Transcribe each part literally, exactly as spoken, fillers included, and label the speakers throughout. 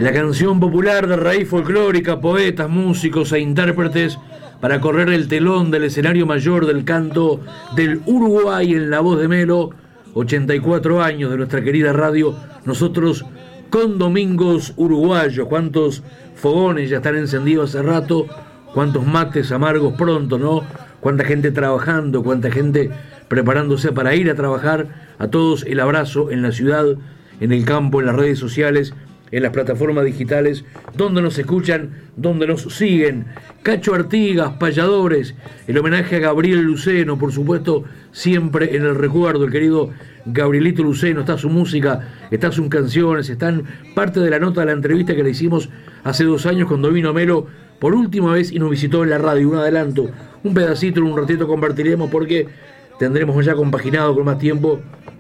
Speaker 1: La canción popular de raíz folclórica, poetas, músicos e intérpretes para correr el telón del escenario mayor del canto del Uruguay en la voz de Melo, ochenta y cuatro años de nuestra querida radio, nosotros con Domingos Uruguayos. Cuántos fogones ya están encendidos hace rato, cuántos mates amargos pronto, ¿no? Cuánta gente trabajando, cuánta gente preparándose para ir a trabajar. A todos el abrazo en la ciudad, en el campo, en las redes sociales, en las plataformas digitales, donde nos escuchan, donde nos siguen. Cacho Artigas, Payadores, el homenaje a Gabriel Luceno, por supuesto, siempre en el recuerdo, el querido Gabrielito Luceno. Está su música, está sus canciones, están parte de la nota de la entrevista que le hicimos hace dos años cuando vino Melo por última vez y nos visitó en la radio. Un adelanto, un pedacito, en un ratito compartiremos porque tendremos ya compaginado con más tiempo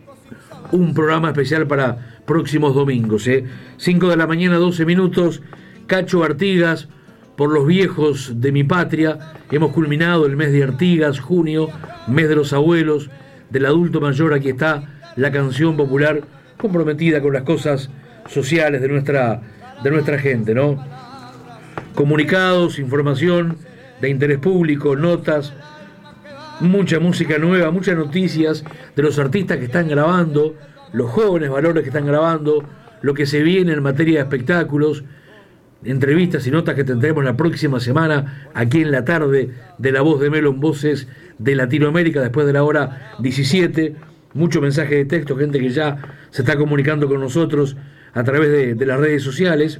Speaker 1: un programa especial para próximos domingos. ¿eh? cinco de la mañana, doce minutos. Cacho Artigas, por los viejos de mi patria. Hemos culminado el mes de Artigas, junio, mes de los abuelos, del adulto mayor. Aquí está la canción popular comprometida con las cosas sociales de nuestra, de nuestra gente, ¿no? Comunicados, información de interés público, notas, mucha música nueva, muchas noticias de los artistas que están grabando, los jóvenes valores que están grabando, lo que se viene en materia de espectáculos, entrevistas y notas que tendremos la próxima semana aquí en la tarde de La Voz de Melo en Voces de Latinoamérica después de la hora diecisiete. Mucho mensaje de texto, gente que ya se está comunicando con nosotros a través de, de las redes sociales.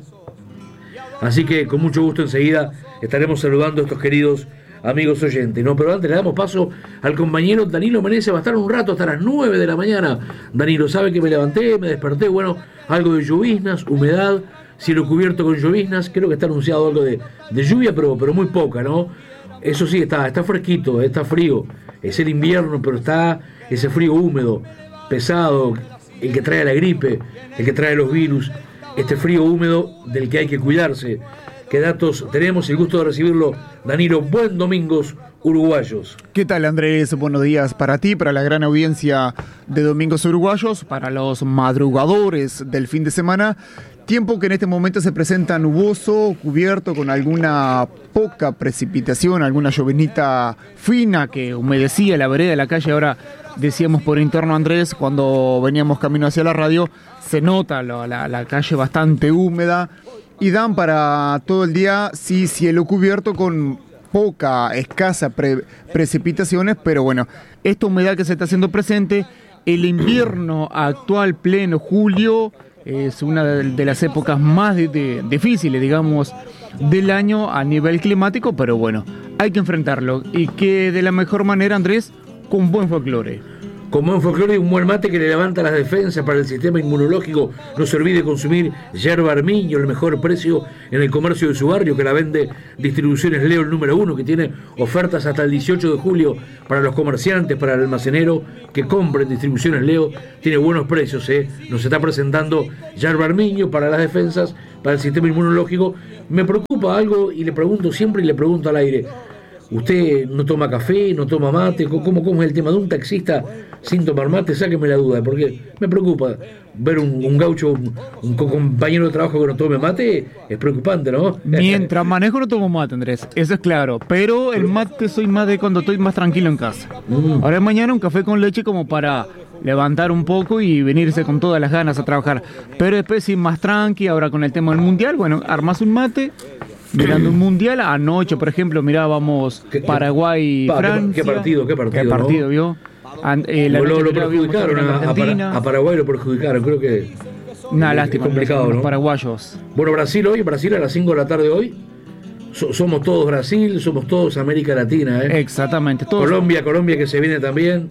Speaker 1: Así que con mucho gusto enseguida estaremos saludando a estos queridos amigos oyentes, ¿no? Pero antes le damos paso al compañero Danilo Menezes. Va a estar un rato hasta las nueve de la mañana. Danilo, sabe que me levanté, me desperté, bueno, algo de lloviznas, humedad, cielo cubierto con lloviznas. Creo que está anunciado algo de, de lluvia, pero, pero muy poca, ¿no? Eso sí, está, está fresquito, está frío. Es el invierno, pero está ese frío húmedo, pesado, el que trae la gripe, el que trae los virus. Este frío húmedo del que hay que cuidarse. ¿Qué datos tenemos? El gusto de recibirlo, Danilo. Buen Domingos Uruguayos.
Speaker 2: ¿Qué tal, Andrés? Buenos días para ti, para la gran audiencia de Domingos Uruguayos, para los madrugadores del fin de semana. Tiempo que en este momento se presenta nuboso, cubierto con alguna poca precipitación, alguna llovinita fina que humedecía la vereda de la calle. Ahora decíamos por interno, Andrés, cuando veníamos camino hacia la radio, se nota la, la, la calle bastante húmeda y dan para todo el día, sí, cielo cubierto con poca, escasa pre, precipitaciones, pero bueno, esta humedad que se está haciendo presente, el invierno actual, pleno julio, es una de, de las épocas más de, de, difíciles, digamos, del año a nivel climático, pero bueno, hay que enfrentarlo. Y que de la mejor manera, Andrés, con buen folclore.
Speaker 1: Con buen folclore y un buen mate que le levanta las defensas para el sistema inmunológico. No se olvide consumir yerba armiño, el mejor precio en el comercio de su barrio, que la vende Distribuciones Leo, el número uno, que tiene ofertas hasta el dieciocho de julio para los comerciantes, para el almacenero que compren Distribuciones Leo. Tiene buenos precios, ¿eh? Nos está presentando yerba armiño para las defensas, para el sistema inmunológico. Me preocupa algo y le pregunto siempre y le pregunto al aire. ¿Usted no toma café, no toma mate? ¿Cómo, cómo es el tema de un taxista sin tomar mate? Sáqueme la duda, porque me preocupa ver un, un gaucho, un, un compañero de trabajo que no tome mate, es preocupante, ¿no?
Speaker 2: Mientras manejo no tomo mate, Andrés, eso es claro, pero el mate soy más de cuando estoy más tranquilo en casa. Mm. Ahora mañana un café con leche como para levantar un poco y venirse con todas las ganas a trabajar, pero después sí más tranqui. Ahora con el tema del mundial, bueno, armas un mate mirando un mundial. Anoche, por ejemplo, mirábamos Paraguay,
Speaker 1: pa,
Speaker 2: Francia.
Speaker 1: ¿Qué partido? ¿Qué partido?
Speaker 2: ¿Qué partido,
Speaker 1: ¿no?
Speaker 2: vio? And, eh,
Speaker 1: lo, lo, lo perjudicaron a, a, para, a Paraguay, lo perjudicaron, creo que.
Speaker 2: Una lástima,
Speaker 1: complicado,
Speaker 2: los,
Speaker 1: ¿no?
Speaker 2: paraguayos.
Speaker 1: Bueno, Brasil hoy, Brasil a las cinco de la tarde hoy. So, somos todos Brasil, somos todos América Latina, ¿eh?
Speaker 2: Exactamente. Todos.
Speaker 1: Colombia, Colombia que se viene también.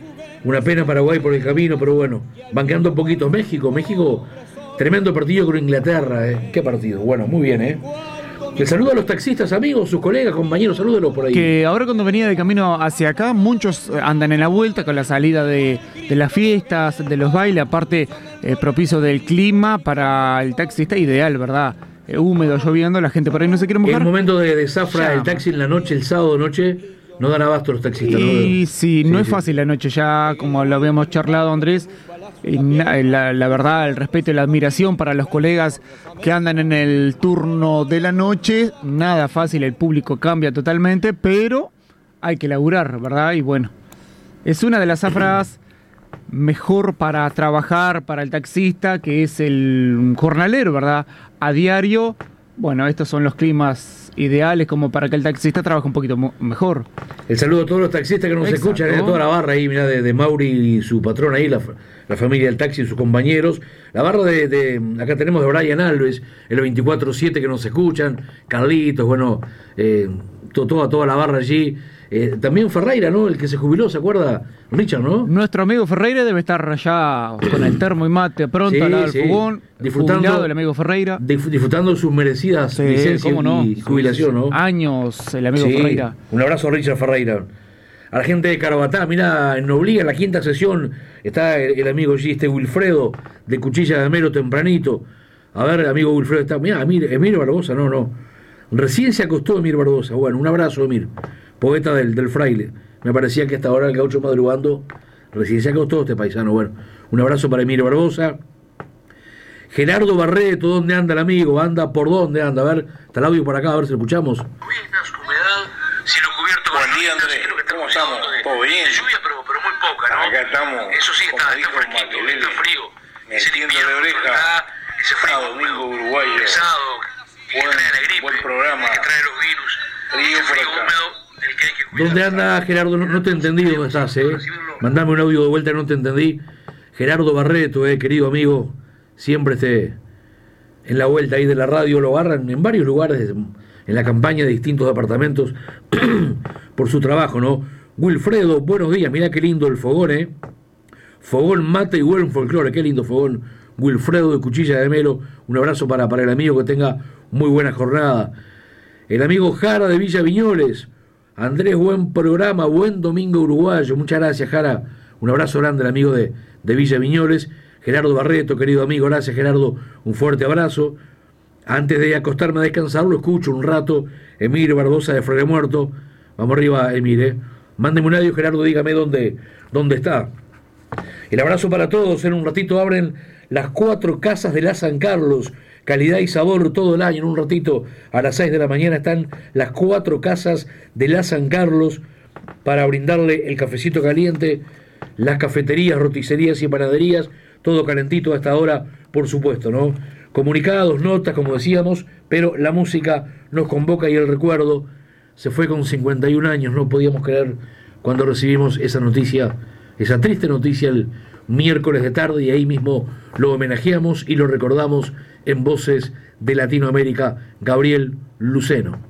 Speaker 1: Una pena Paraguay por el camino, pero bueno, van quedando un poquito. México, México, tremendo partido con Inglaterra, ¿eh? Qué partido. Bueno, muy bien, ¿eh? Le saludo a los taxistas, amigos, sus colegas, compañeros, salúdenlos por ahí.
Speaker 2: Que ahora cuando venía de camino hacia acá, muchos andan en la vuelta con la salida de, de las fiestas, de los bailes, aparte eh, propicio del clima para el taxista, ideal, ¿verdad? Eh, húmedo, lloviendo, la gente por ahí no se quiere mojar.
Speaker 1: El momento de, de zafra
Speaker 2: ya.
Speaker 1: El taxi en la noche, el sábado noche, no dan abasto los taxistas.
Speaker 2: Y
Speaker 1: ¿no?
Speaker 2: sí, no sí, es sí. fácil la noche, ya como lo habíamos charlado, Andrés. y la, la verdad, el respeto y la admiración para los colegas que andan en el turno de la noche. Nada fácil, el público cambia totalmente, pero hay que laburar, ¿verdad? Y bueno, es una de las zafras mejor para trabajar para el taxista, que es el jornalero, ¿verdad? A diario, bueno, estos son los climas ideales como para que el taxista trabaje un poquito mejor.
Speaker 1: El saludo a todos los taxistas que nos
Speaker 2: Exacto.
Speaker 1: escuchan, a toda la barra ahí, mirá, de, de Mauri y su patrón ahí, la, la familia del taxi y sus compañeros. La barra de, de acá tenemos de Brian Alves, el veinticuatro siete que nos escuchan, Carlitos, bueno, eh, to, toda, toda la barra allí. Eh, también Ferreira, ¿no? El que se jubiló, ¿se acuerda? Richard, ¿no?
Speaker 2: Nuestro amigo Ferreira debe estar allá con el termo y mate pronto
Speaker 1: sí,
Speaker 2: al lado del
Speaker 1: sí.
Speaker 2: fogón,
Speaker 1: disfrutando,
Speaker 2: jubilado el amigo Ferreira.
Speaker 1: Dif, disfrutando sus merecidas
Speaker 2: sí,
Speaker 1: licencias
Speaker 2: no?
Speaker 1: y jubilación, ¿no?
Speaker 2: Años el amigo
Speaker 1: sí.
Speaker 2: Ferreira.
Speaker 1: Un abrazo a Richard Ferreira. A la gente de Carabatá, mira, en Obliga, en la quinta sesión, está el, el amigo allí, este Wilfredo, de Cuchilla de Melo, tempranito. A ver, amigo Wilfredo, está, mira, Emir, Emir Barbosa, no, no. Recién se acostó Emir Barbosa. Bueno, un abrazo, Emir. Poeta del, del fraile. Me parecía que hasta ahora el gaucho madrugando recién se acostó este paisano. Bueno, un abrazo para Emilio Barbosa. Gerardo Barreto, ¿dónde anda el amigo? ¿Anda por dónde anda? A ver, está el audio por acá, a ver si lo escuchamos.
Speaker 3: Ruinas, humedad, cielo cubierto.
Speaker 4: Buen día, Andrés. ¿Cómo estamos? ¿Todo bien?
Speaker 3: De lluvia, pero, pero muy poca, ¿no?
Speaker 4: Acá estamos.
Speaker 3: Eso sí, está, está fresquito, está frío. Es el invierno de oreja. Ese frío
Speaker 4: domingo uruguayo.
Speaker 3: pesado, que
Speaker 4: Buen,
Speaker 3: trae la gripe,
Speaker 4: buen programa.
Speaker 3: que trae los virus.
Speaker 4: Frío
Speaker 3: Ese frío
Speaker 4: por acá.
Speaker 3: húmedo del que hay que cuidar.
Speaker 1: ¿Dónde anda Gerardo? No, no te entendí dónde estás, ¿eh? Mandame un audio de vuelta, no te entendí. Gerardo Barreto, eh, querido amigo, siempre esté en la vuelta ahí de la radio, lo agarran en varios lugares, en la campaña de distintos departamentos, por su trabajo, ¿no? Wilfredo, buenos días, mirá qué lindo el fogón, ¿eh? Fogón, mate y buen folclore, qué lindo fogón. Wilfredo de Cuchilla de Melo, un abrazo para, para el amigo, que tenga muy buena jornada. El amigo Jara de Villa Viñoles, Andrés, buen programa, buen domingo uruguayo, muchas gracias Jara, un abrazo grande al amigo de, de Villa Viñoles. Gerardo Barreto, querido amigo, gracias Gerardo, un fuerte abrazo. Antes de acostarme a descansar, lo escucho un rato, Emir Barbosa de Freire Muerto. Vamos arriba, Emir, ¿eh? Mándeme un audio, Gerardo, dígame dónde, dónde está. El abrazo para todos, en un ratito abren las cuatro casas de la San Carlos, calidad y sabor todo el año. En un ratito, a las seis de la mañana, están las cuatro casas de la San Carlos para brindarle el cafecito caliente, las cafeterías, roticerías y panaderías, todo calentito a esta hora, por supuesto, ¿no? Comunicados, notas, como decíamos, pero la música nos convoca y el recuerdo. Se fue con cincuenta y un años, no podíamos creer cuando recibimos esa noticia, esa triste noticia el miércoles de tarde, y ahí mismo lo homenajeamos y lo recordamos en Voces de Latinoamérica, Gabriel Luceno.